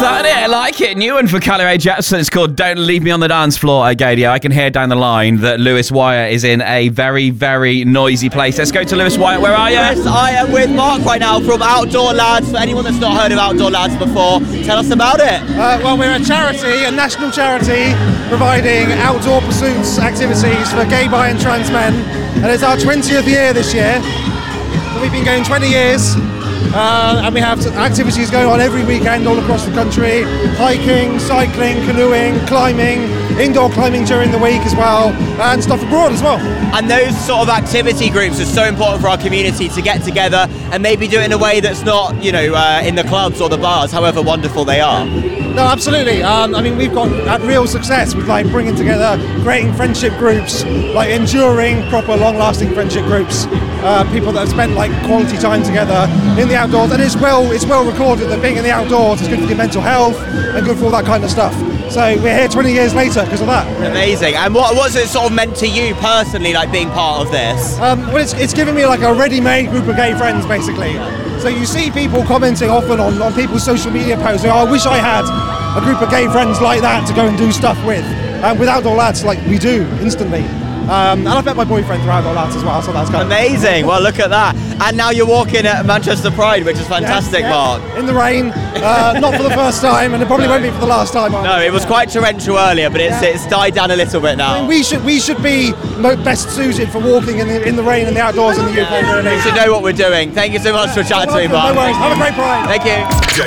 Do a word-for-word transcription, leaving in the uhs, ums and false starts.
that it? I like it. New one for Carly Rae Jepsen. It's called Don't Leave Me on the Dance Floor, Agadia. I can hear down the line that Lewis Wyatt is in a very, very noisy place. Let's go to Lewis Wyatt. Where are you? Yes, I am with Mark right now from Outdoor Lads. For anyone that's not heard of Outdoor Lads before, tell us about it. Uh, well, we're a charity, a national charity, providing outdoor pursuits activities for gay, bi and trans men. And it's our twentieth year this year. So we've been going twenty years. Uh, and we have activities going on every weekend all across the country. Hiking, cycling, canoeing, climbing, indoor climbing during the week as well, and stuff abroad as well. And those sort of activity groups are so important for our community to get together and maybe do it in a way that's not, you know, uh, in the clubs or the bars, however wonderful they are. No, absolutely. Um, I mean, we've got had real success with like bringing together, creating friendship groups, like enduring, proper, long-lasting friendship groups. Uh, people that have spent like quality time together in the outdoors, and it's well, it's well recorded that being in the outdoors is good for your mental health and good for all that kind of stuff. So we're here twenty years later because of that. Amazing. And what what's it sort of meant to you personally, like being part of this? Um, well, it's, it's given me like a ready-made group of gay friends, basically. So you see people commenting often on, on people's social media posts, oh, I wish I had a group of gay friends like that to go and do stuff with. And with Outdoor Lads, like we do, instantly. Um, and I've met my boyfriend through Outdoor Lads as well, so that's kind amazing. Well, look at that. And now you're walking at Manchester Pride, which is fantastic, yes, yes. Mark. In the rain, uh, not for the first time, and it probably won't be for the last time. No, it was quite torrential earlier, but it's, yeah. it's died down a little bit now. I mean, we should we should be mo- best suited for walking in the in the rain and the outdoors in the U K. Really. We should know what we're doing. Thank you so much for chatting to me, Mark. No worries. Have a great Pride. Thank you.